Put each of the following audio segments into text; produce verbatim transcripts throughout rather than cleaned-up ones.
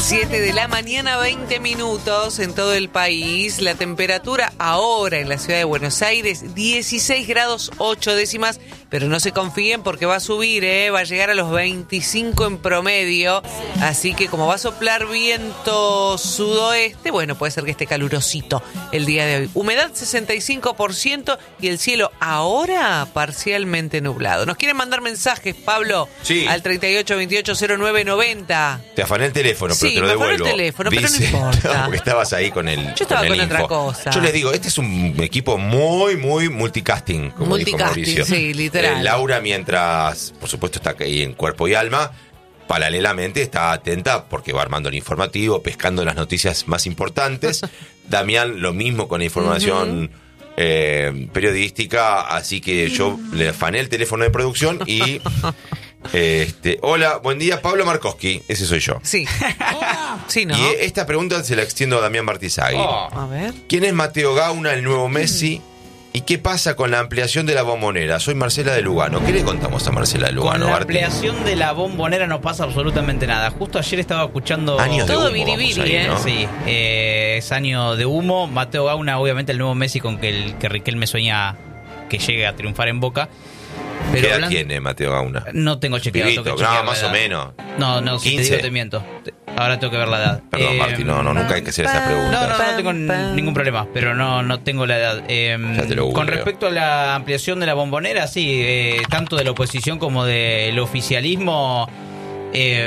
siete de la mañana, veinte minutos en todo el país. La temperatura ahora en la ciudad de Buenos Aires, dieciséis grados ocho décimas. Pero no se confíen porque va a subir, ¿eh? Va a llegar a los veinticinco en promedio. Así que como va a soplar viento sudoeste, bueno, puede ser que esté calurosito el día de hoy. Humedad sesenta y cinco por ciento y el cielo ahora parcialmente nublado. ¿Nos quieren mandar mensajes, Pablo? Sí. Al treinta y ocho veintiocho cero nueve noventa. Te afané el teléfono, pero Sí, te lo me afanó devuelvo. el teléfono, pero no Dice, importa. Porque estabas ahí con el Yo estaba con, el con otra info. cosa. Yo les digo, este es un equipo muy, muy multicasting, como dijo Multicasting, Mauricio. sí, literal. Eh, Laura, mientras, por supuesto, está ahí en cuerpo y alma, paralelamente está atenta porque va armando el informativo, pescando las noticias más importantes. Damián, lo mismo con la información uh-huh. eh, periodística, así que yo le afané el teléfono de producción y... Este, hola, buen día, Pablo Markowski, ese soy yo. Sí. Sí, ¿no? Y esta pregunta se la extiendo a Damián Bartizagui. Oh, a ver. ¿Quién es Mateo Gauna, el nuevo Messi? ¿Y qué pasa con la ampliación de la Bombonera? Soy Marcela de Lugano. ¿Qué le contamos a Marcela de Lugano, Con la Barti? ampliación de la Bombonera no pasa absolutamente nada. Justo ayer estaba escuchando... Años de Todo humo, biribiri, vamos ahí, ¿eh? ¿no? Sí, eh, es año de humo. Mateo Gauna, obviamente el nuevo Messi con que, el, que Riquelme sueña que llegue a triunfar en Boca. Pero ¿Qué edad hablando- tiene Mateo Gauna? No tengo chequeado. Pibito, tengo que no, chequear más la o edad. menos. No, no, si te quince. digo te miento. Ahora tengo que ver la edad. Perdón, Eh, Marti, no, no, nunca hay que hacer esas preguntas. No, no, no tengo n- ningún problema, pero no, no tengo la edad. Eh, Ya te lo googleo. con respecto a la ampliación de la Bombonera, sí, eh, tanto de la oposición como del oficialismo eh,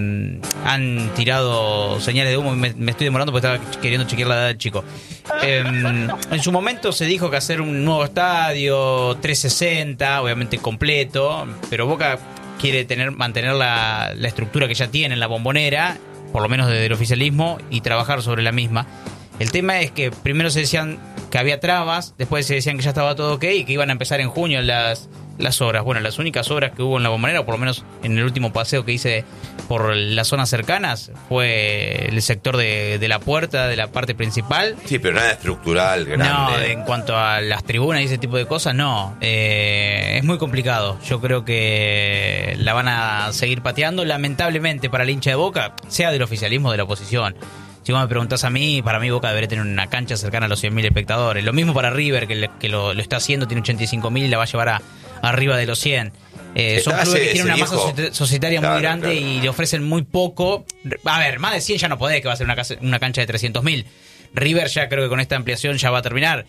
han tirado señales de humo. Me, me estoy demorando porque estaba queriendo chequear la edad del chico. Eh, en su momento se dijo que hacer un nuevo estadio, trescientos sesenta, obviamente completo, pero Boca quiere tener mantener la, la estructura que ya tiene en la Bombonera, por lo menos desde el oficialismo, y trabajar sobre la misma. El tema es que primero se decían que había trabas, después se decían que ya estaba todo ok y que iban a empezar en junio las, las obras. Bueno, las únicas obras que hubo en la Bombonera, o por lo menos en el último paseo que hice por las zonas cercanas, fue el sector de, de la puerta, de la parte principal. Sí, pero nada estructural, grande. No, en cuanto a las tribunas y ese tipo de cosas, no. Eh, es muy complicado. Yo creo que la van a seguir pateando, lamentablemente, para el hincha de Boca, sea del oficialismo o de la oposición. Si vos me preguntás a mí, para mí Boca debería tener una cancha cercana a los cien mil espectadores. Lo mismo para River, que, le, que lo, lo está haciendo, tiene ochenta y cinco mil y la va a llevar a, arriba de los cien. Eh, son Está- clubes se- que tienen se una masa dijo. soci- societaria Claro, muy grande claro. y le ofrecen muy poco. A ver, más de cien ya no podés, que va a ser una, casa- una cancha de trescientos mil. River ya creo que con esta ampliación ya va a terminar.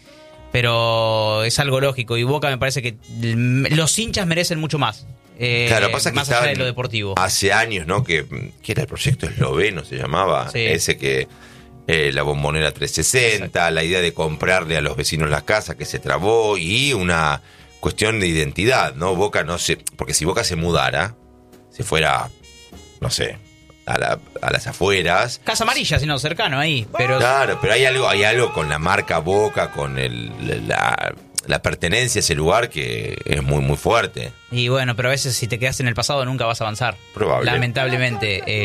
Pero es algo lógico. Y Boca me parece que mm, los hinchas merecen mucho más. Eh, Claro, pasa que más allá estaban de lo deportivo. hace años, ¿no? Que, que era el proyecto esloveno, se llamaba. Sí. Ese que eh, la Bombonera trescientos sesenta, Exacto. La idea de comprarle a los vecinos las casas que se trabó y una cuestión de identidad, ¿no? Boca no se... Porque si Boca se mudara, se fuera, no sé, a, la, a las afueras... Casa Amarilla, sino cercano ahí. Pero Claro, pero hay algo, hay algo con la marca Boca, con el, la, la pertenencia a ese lugar que es muy, muy fuerte. Y bueno, pero a veces si te quedas en el pasado nunca vas a avanzar. Probable. Lamentablemente. Eh,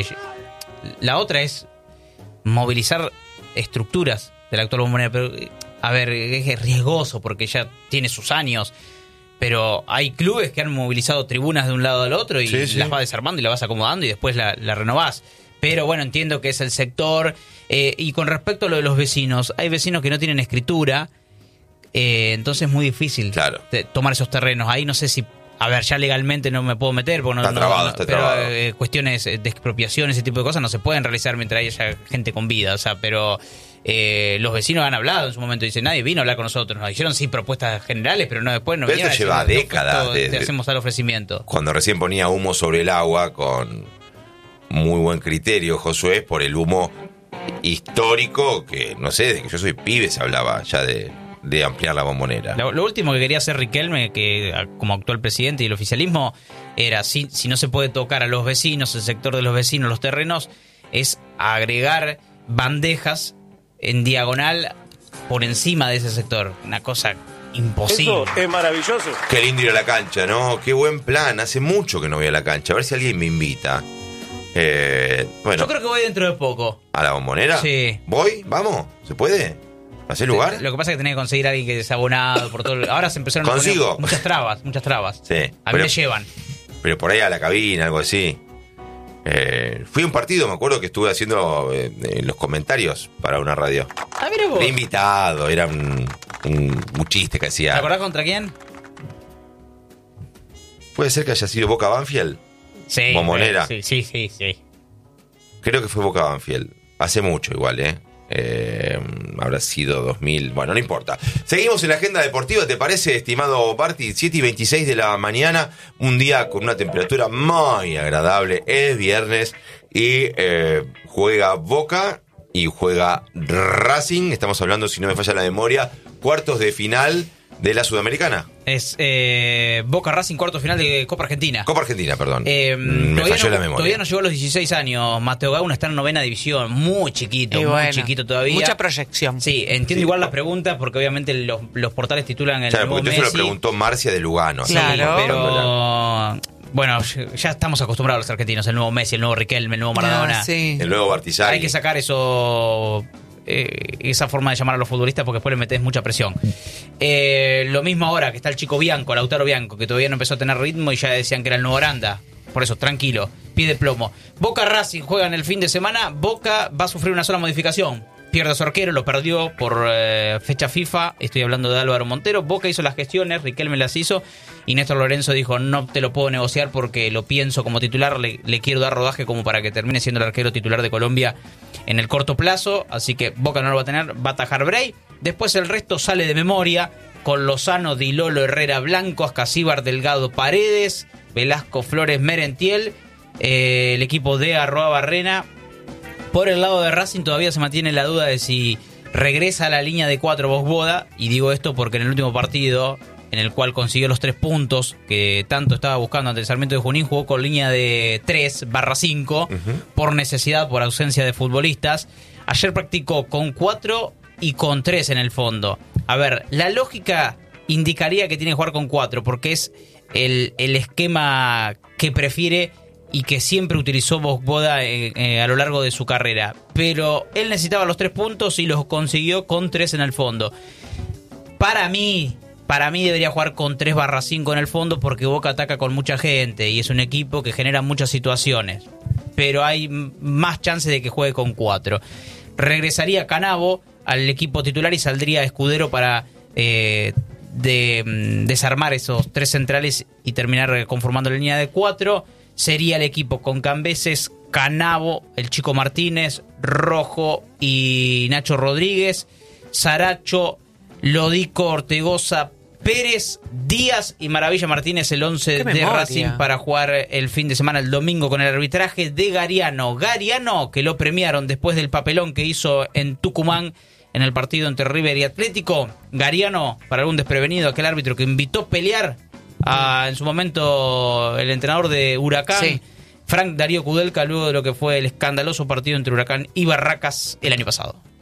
la otra es movilizar estructuras de la actual Bombonera. Pero, a ver, es riesgoso porque ya tiene sus años. Pero hay clubes que han movilizado tribunas de un lado al otro y Sí, sí. las vas desarmando y las vas acomodando y después la, la renovás. Pero bueno, entiendo que es el sector. Eh, y con respecto a lo de los vecinos, hay vecinos que no tienen escritura. Eh, entonces es muy difícil Claro. de tomar esos terrenos. Ahí no sé si, a ver, ya legalmente no me puedo meter, porque no, Está no- trabado, no- está pero trabado. eh, cuestiones de expropiación, ese tipo de cosas no se pueden realizar mientras haya gente con vida. O sea, pero eh, los vecinos han hablado en su momento, dicen, nadie vino a hablar con nosotros. Nos dijeron sí propuestas generales, pero no después no Pero vinieron esto a lleva decirnos, décadas "Esto de- te de- hacemos al ofrecimiento". Cuando recién ponía humo sobre el agua, con muy buen criterio, Josué, por el humo histórico, que no sé, de que yo soy pibe se hablaba ya de, de ampliar la Bombonera. Lo, lo último que quería hacer Riquelme, que a- como actual presidente y el oficialismo, era si, si no se puede tocar a los vecinos, el sector de los vecinos, los terrenos, es agregar bandejas en diagonal por encima de ese sector. Una cosa imposible. Eso es maravilloso. Qué lindo ir a la cancha, ¿no? Qué buen plan. Hace mucho que no voy a la cancha. A ver si alguien me invita. Eh, bueno, Yo creo que voy dentro de poco. ¿a la Bombonera? Sí. ¿Voy? ¿Vamos? ¿Se puede? ¿Hacer lugar? Lo que pasa es que tenés que conseguir a alguien que es abonado por todo. el- Ahora se empezaron a ¿Consigo? poner muchas trabas, muchas trabas. Sí. A mí pero, me llevan. pero por ahí a la cabina, algo así. Eh, fui a un partido, me acuerdo que estuve haciendo eh, eh, los comentarios para una radio. Ah, mira vos. De invitado, era un, un, un chiste que hacía. ¿Te acordás contra quién? ¿Puede ser que haya sido Boca Banfield? Sí. Bombonera. Sí, sí, sí, sí. Creo que fue Boca Banfield. Hace mucho igual, ¿eh? Eh, habrá sido dos mil, bueno, no importa. Seguimos en la agenda deportiva, ¿te parece, estimado Barty? siete y veintiséis de la mañana, un día con una temperatura muy agradable, es viernes y eh, juega Boca y juega Racing, estamos hablando, si no me falla la memoria, cuartos de final de la Sudamericana. Es eh, Boca Racing, cuarto final de Copa Argentina. Copa Argentina, perdón. Eh, me falló no, la memoria. Todavía no llegó a los dieciséis años. Mateo Gauna está en novena división, muy chiquito, Y muy bueno, chiquito todavía. Mucha proyección. Sí, entiendo Sí. igual las preguntas porque obviamente los, los portales titulan el Claro, nuevo porque eso lo Messi. preguntó Marcia de Lugano. Sí, Claro. pero bueno, ya estamos acostumbrados los argentinos, el nuevo Messi, el nuevo Riquelme, el nuevo Maradona. Ah, sí. El nuevo Bartizari. Hay que sacar eso, eh, esa forma de llamar a los futbolistas porque después le metes mucha presión. Eh, lo mismo ahora que está el chico Bianco, Lautaro Bianco, que todavía no empezó a tener ritmo y ya decían que era el nuevo Aranda. Por eso, tranquilo, pie de plomo. Boca Racing juegan el fin de semana. Boca va a sufrir una sola modificación. Pierde a su arquero, lo perdió por eh, fecha FIFA. Estoy hablando de Álvaro Montero. Boca hizo las gestiones, Riquelme las hizo. Y Néstor Lorenzo dijo, no te lo puedo negociar porque lo pienso como titular. Le, le quiero dar rodaje como para que termine siendo el arquero titular de Colombia en el corto plazo. Así que Boca no lo va a tener, va a atajar Bray. Después el resto sale de memoria con Lozano, Di Lolo, Herrera, Blanco, Ascasíbar, Delgado, Paredes, Velasco, Flores, Merentiel. Eh, el equipo de Arroa Barrena. Por el lado de Racing todavía se mantiene la duda de si regresa a la línea de cuatro Bosboda. Y digo esto porque en el último partido, en el cual consiguió los tres puntos que tanto estaba buscando ante el Sarmiento de Junín, jugó con línea de tres barra cinco uh-huh. por necesidad, por ausencia de futbolistas. Ayer practicó con cuatro y con tres en el fondo. A ver, la lógica indicaría que tiene que jugar con cuatro porque es el, el esquema que prefiere y que siempre utilizó Bosboda eh, eh, a lo largo de su carrera. Pero él necesitaba los tres puntos y los consiguió con tres en el fondo. Para mí, para mí debería jugar con tres barra cinco en el fondo porque Boca ataca con mucha gente y es un equipo que genera muchas situaciones. Pero hay más chances de que juegue con cuatro. Regresaría Canavo al equipo titular y saldría Escudero para eh, de, mm, desarmar esos tres centrales y terminar conformando la línea de cuatro. Sería el equipo con Cambeses, Canavo, el Chico Martínez, Rojo y Nacho Rodríguez, Saracho, Lodico, Ortegoza, Pérez, Díaz y Maravilla Martínez, el once de Racing para jugar el fin de semana, el domingo, con el arbitraje de Gariano. Gariano, que lo premiaron después del papelón que hizo en Tucumán en el partido entre River y Atlético. Gariano, para algún desprevenido, aquel árbitro que invitó a pelear a, en su momento, el entrenador de Huracán, sí. Frank Darío Kudelka, luego de lo que fue el escandaloso partido entre Huracán y Barracas el año pasado.